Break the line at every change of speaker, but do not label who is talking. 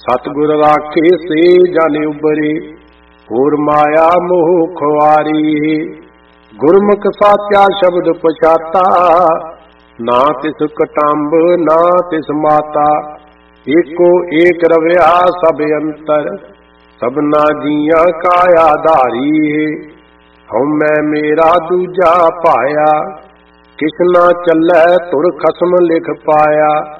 सतगुर राखे से जन उबरे, होर माया मोह खुआरी। गुरमुख साचा शब्द पछाता, ना तिस कटंब ना तिस माता। एको एक रव्या सब अंतर, सबना जिया का आधारी। हउमै मेरा दूजा पाया, किस ना चलै तुर खसम लिख पाया।